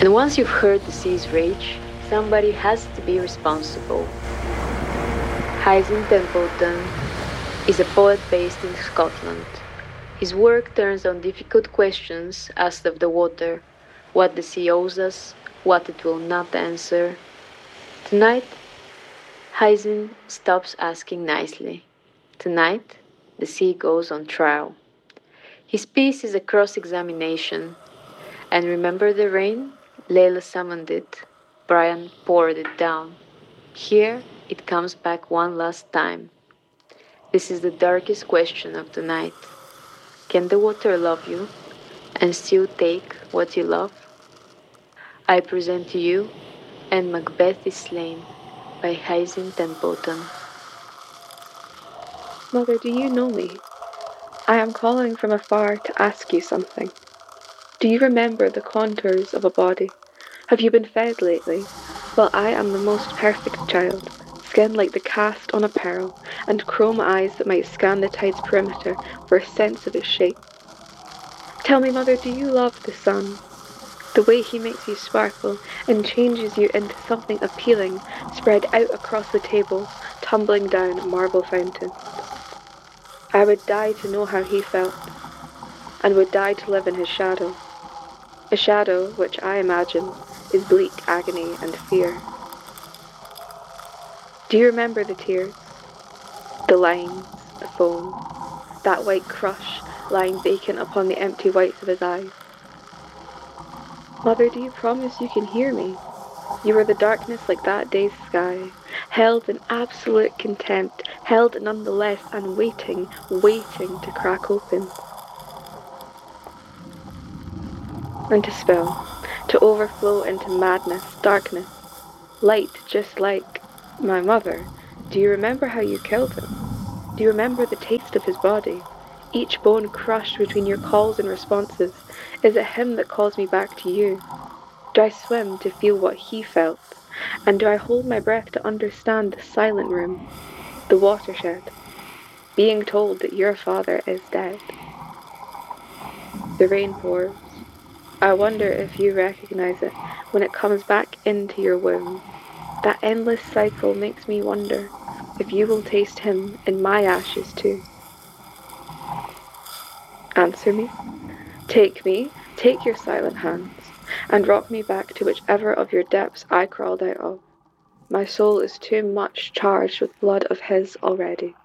And once you've heard the sea's rage, somebody has to be responsible. Hyacinthe Templeton is a poet based in Scotland. His work turns on difficult questions asked of the water, what the sea owes us, what it will not answer. Tonight, Hyacinthe stops asking nicely. Tonight, the sea goes on trial. His piece is a cross-examination. And remember the rain? Layla summoned it. Brian poured it down. Here, it comes back one last time. This is the darkest question of the night. Can the water love you and still take what you love? I present to you And Macbeth is Slain by Hyacinthe Templeton. Mother, do you know me? I am calling from afar to ask you something. Do you remember the contours of a body? Have you been fed lately? Well, I am the most perfect child, skin like the cast on a pearl, and chrome eyes that might scan the tide's perimeter for a sense of its shape. Tell me, Mother, do you love the sun? The way he makes you sparkle and changes you into something appealing, spread out across the table, tumbling down a marble fountain. I would die to know how he felt, and would die to live in his shadow. A shadow which I imagine is bleak agony and fear. Do you remember the tears? The lines, the foam, that white crush lying vacant upon the empty whites of his eyes? Mother, do you promise you can hear me? You are the darkness like that day's sky, held in absolute contempt, held nonetheless and waiting to crack open. And to spill, to overflow into madness, darkness, light just like my mother. Do you remember how you killed him? Do you remember the taste of his body? Each bone crushed between your calls and responses. Is it him that calls me back to you? Do I swim to feel what he felt? And do I hold my breath to understand the silent room, the watershed, being told that your father is dead? The rain pours. I wonder if you recognize it when it comes back into your womb. That endless cycle makes me wonder if you will taste him in my ashes too. Answer me. Take your silent hands, and rock me back to whichever of your depths I crawled out of. My soul is too much charged with blood of his already.